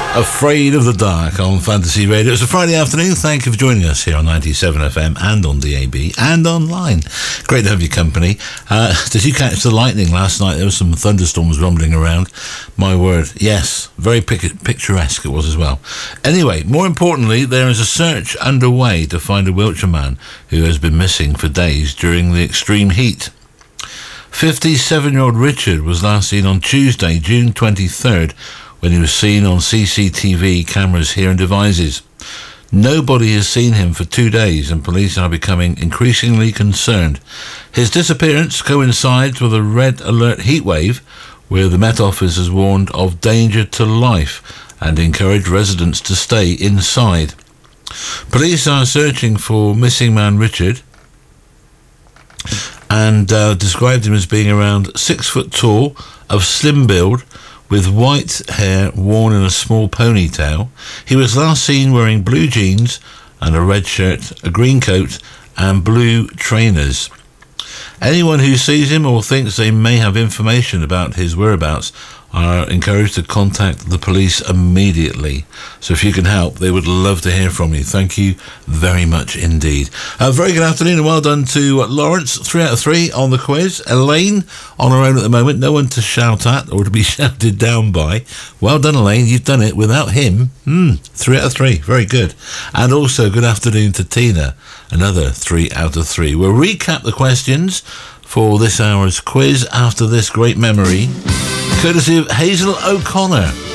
Afraid of the Dark on Fantasy Radio. It's a Friday afternoon. Thank you for joining us here on 97 FM and on DAB and online. Great to have your company. Did you catch the lightning last night? There were some thunderstorms rumbling around. My word, yes, very picturesque it was as well. Anyway, more importantly, there is a search underway to find a Wiltshire man who has been missing for days during the extreme heat. 57-year-old Richard was last seen on Tuesday, June 23rd, when he was seen on CCTV cameras here in Devizes. Nobody has seen him for 2 days, and police are becoming increasingly concerned. His disappearance coincides with a red alert heatwave, where the Met Office has warned of danger to life and encouraged residents to stay inside. Police are searching for missing man Richard, and described him as being around 6 foot tall, of slim build, with white hair worn in a small ponytail. He was last seen wearing blue jeans and a red shirt, a green coat and blue trainers. Anyone who sees him or thinks they may have information about his whereabouts are encouraged to contact the police immediately. So if you can help, they would love to hear from you. Thank you very much indeed. Very good afternoon and well done to Lawrence, 3 out of 3 on the quiz. Elaine, on her own at the moment, no one to shout at or to be shouted down by. Well done, Elaine, you've done it without him. 3 out of 3, very good. And also good afternoon to Tina, another 3 out of 3. We'll recap the questions for this hour's quiz after this great memory, courtesy of Hazel O'Connor.